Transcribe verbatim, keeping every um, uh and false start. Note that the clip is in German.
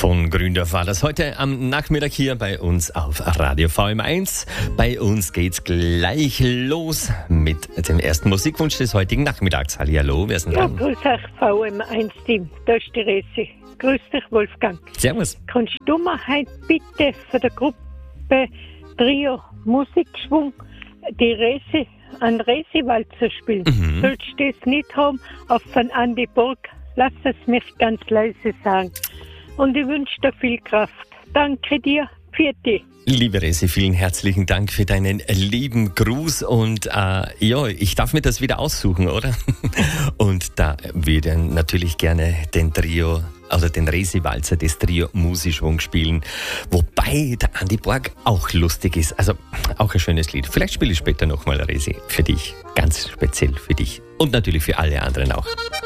Von Gründorf war das heute am Nachmittag hier bei uns auf Radio V M eins. Bei uns geht's gleich los mit dem ersten Musikwunsch des heutigen Nachmittags. Hallihallo, wer ist denn Ja, dran? grüß euch V M eins Team, da ist die Resi. Grüß dich, Wolfgang. Servus. Kannst du mir heute bitte für die Gruppe Trio Musikschwung die Resi, an Resi-Walzer spielen? Mhm. Sollst du das nicht haben, auf von Andi Burg? Lass es mich ganz leise sagen. Und ich wünsche dir viel Kraft. Danke dir. Für dich. Liebe Resi, vielen herzlichen Dank für deinen lieben Gruß und äh, ja, ich darf mir das wieder aussuchen, oder? Und da würde ich natürlich gerne den Trio, also den Resi-Walzer des Trio Musikschwung spielen, wobei der Andi Borg auch lustig ist, also auch ein schönes Lied. Vielleicht spiele ich später nochmal, Resi, für dich, ganz speziell für dich und natürlich für alle anderen auch.